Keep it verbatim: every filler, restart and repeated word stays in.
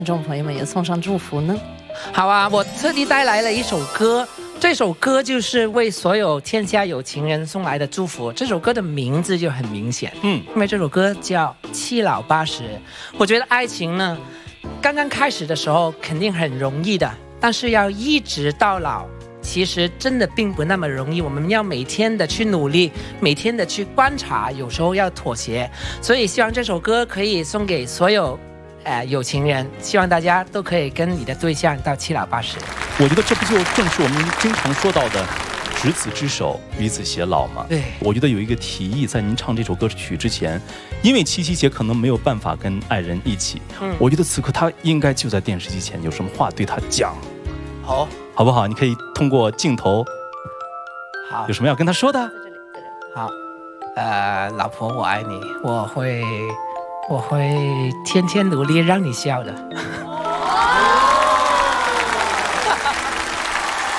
听众朋友们也送上祝福呢？ 好啊，我特地带来了一首歌，这首歌就是为所有天下有情人送来的祝福。这首歌的名字就很明显，嗯，因为这首歌叫《七老八十》。我觉得爱情呢，刚刚开始的时候肯定很容易的，但是要一直到老，其实真的并不那么容易。我们要每天的去努力，每天的去观察，有时候要妥协。所以希望这首歌可以送给所有呃，有情人，希望大家都可以跟你的对象到七老八十。 我觉得这不就正是我们经常说到的执子之手，与子偕老吗？ 对， 我觉得有一个提议，在您唱这首歌曲之前，因为七夕节可能没有办法跟爱人一起，嗯，我觉得此刻他应该就在电视机前，有什么话对他讲， 好， 好不好？你可以通过镜头， 好， 有什么要跟他说的？ 好，呃，老婆，我爱你，我会。我会天天努力让你笑的。